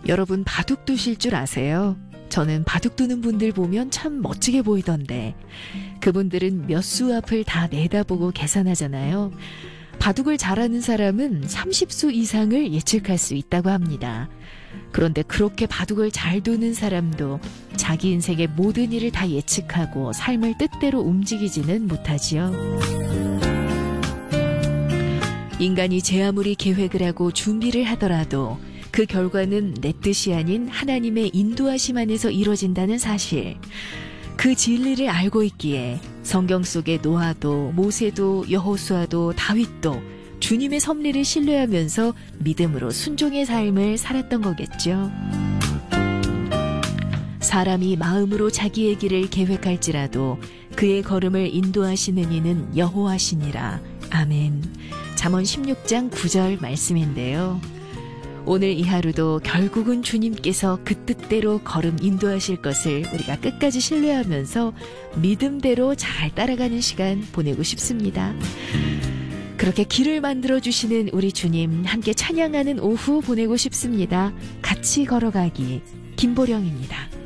여러분 바둑 두실 줄 아세요? 저는 바둑 두는 분들 보면 참 멋지게 보이던데 그분들은 몇 수 앞을 다 내다보고 계산하잖아요. 바둑을 잘하는 사람은 30수 이상을 예측할 수 있다고 합니다. 그런데 그렇게 바둑을 잘 두는 사람도 자기 인생의 모든 일을 다 예측하고 삶을 뜻대로 움직이지는 못하지요. 인간이 제 아무리 계획을 하고 준비를 하더라도 그 결과는 내 뜻이 아닌 하나님의 인도하심 안에서 이루어진다는 사실. 그 진리를 알고 있기에 성경 속의 노아도 모세도 여호수아도 다윗도 주님의 섭리를 신뢰하면서 믿음으로 순종의 삶을 살았던 거겠죠. 사람이 마음으로 자기의 길을 계획할지라도 그의 걸음을 인도하시는 이는 여호와시니라. 아멘. 잠언 16장 9절 말씀인데요. 오늘 이 하루도 결국은 주님께서 그 뜻대로 걸음 인도하실 것을 우리가 끝까지 신뢰하면서 믿음대로 잘 따라가는 시간 보내고 싶습니다. 그렇게 길을 만들어주시는 우리 주님 함께 찬양하는 오후 보내고 싶습니다. 같이 걸어가기 김보령입니다.